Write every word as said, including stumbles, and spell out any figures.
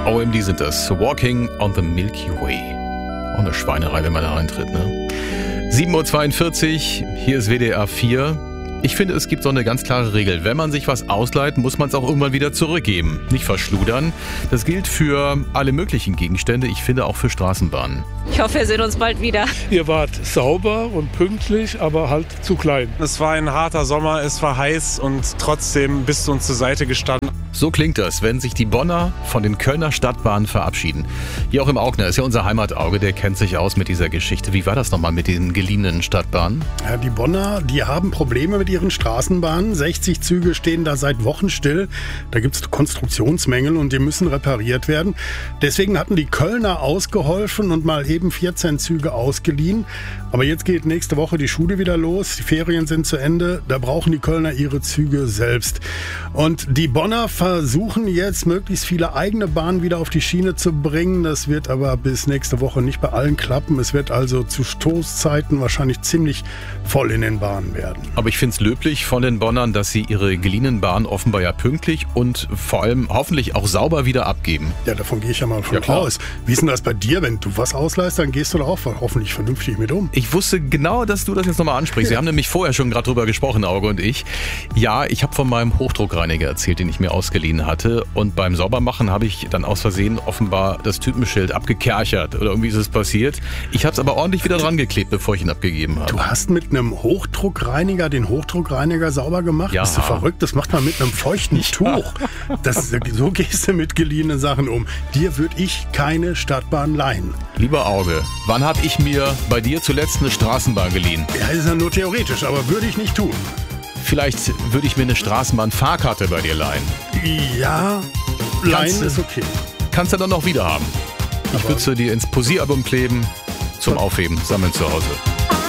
O M D sind das. Walking on the Milky Way. Auch eine Schweinerei, wenn man da reintritt, ne? sieben Uhr zweiundvierzig, hier ist W D R vier. Ich finde, es gibt so eine ganz klare Regel. Wenn man sich was ausleiht, muss man es auch irgendwann wieder zurückgeben. Nicht verschludern. Das gilt für alle möglichen Gegenstände. Ich finde auch für Straßenbahnen. Ich hoffe, wir sehen uns bald wieder. Ihr wart sauber und pünktlich, aber halt zu klein. Es war ein harter Sommer, es war heiß und trotzdem bist du uns zur Seite gestanden. So klingt das, wenn sich die Bonner von den Kölner Stadtbahnen verabschieden. Joachim Augner ist ja unser Heimatauge, der kennt sich aus mit dieser Geschichte. Wie war das nochmal mit den geliehenen Stadtbahnen? Ja, die Bonner, die haben Probleme mit ihren Straßenbahnen. sechzig Züge stehen da seit Wochen still. Da gibt es Konstruktionsmängel und die müssen repariert werden. Deswegen hatten die Kölner ausgeholfen und mal eben vierzehn Züge ausgeliehen. Aber jetzt geht nächste Woche die Schule wieder los. Die Ferien sind zu Ende. Da brauchen die Kölner ihre Züge selbst. Und die Bonner versuchen jetzt, möglichst viele eigene Bahnen wieder auf die Schiene zu bringen. Das wird aber bis nächste Woche nicht bei allen klappen. Es wird also zu Stoßzeiten wahrscheinlich ziemlich voll in den Bahnen werden. Aber ich finde es löblich von den Bonnern, dass sie ihre geliehenen Bahnen offenbar ja pünktlich und vor allem hoffentlich auch sauber wieder abgeben. Ja, davon gehe ich ja mal von Ja, aus. Wie ist denn das bei dir? Wenn du was ausleihst, dann gehst du da auch hoffentlich vernünftig mit um. Ich wusste genau, dass du das jetzt nochmal ansprichst. Wir haben nämlich vorher schon gerade drüber gesprochen, Auge und ich. Ja, ich habe von meinem Hochdruckreiniger erzählt, den ich mir ausgeliehen hatte. Und beim Saubermachen habe ich dann aus Versehen offenbar das Typenschild abgekerchert. Oder irgendwie ist es passiert. Ich habe es aber ordentlich wieder dran geklebt, bevor ich ihn abgegeben habe. Du hast mit einem Hochdruckreiniger den Hochdruckreiniger sauber gemacht? Ja. Bist du verrückt? Das macht man mit einem feuchten Tuch. Das, so gehst du mit geliehenen Sachen um. Dir würde ich keine Stadtbahn leihen. Lieber Auge, wann habe ich mir bei dir zuletzt eine Straßenbahn geliehen? Ja, ist ja nur theoretisch, aber würde ich nicht tun. Vielleicht würde ich mir eine Straßenbahn-Fahrkarte bei dir leihen. Ja, leihen Kannst du- ist okay. Kannst du dann noch wieder haben. Ich Aber- würde sie dir ins Posieralbum kleben, zum Aufheben, sammeln zu Hause.